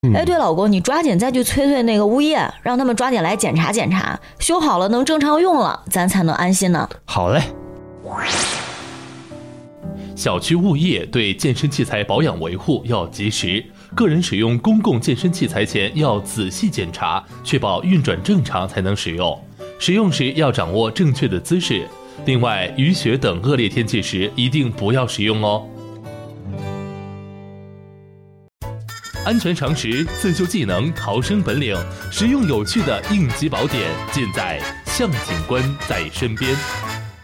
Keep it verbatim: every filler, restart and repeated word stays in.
哎，对，老公，你抓紧再去催催那个物业，让他们抓紧来检查检查，修好了能正常用了，咱才能安心呢。 好嘞。 小区物业对健身器材保养维护要及时，个人使用公共健身器材前要仔细检查，确保运转正常才能使用。使用时要掌握正确的姿势。另外，雨雪等恶劣天气时一定不要使用哦。安全常识、自救技能、逃生本领，实用有趣的应急宝典，尽在向警官在身边。